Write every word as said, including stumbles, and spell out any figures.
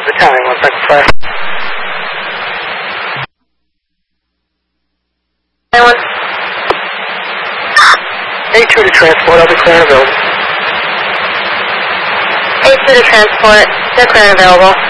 Battalion, one second five. Anyone? A two to transport, I'll be clear and available. A two to transport, they're clear and available.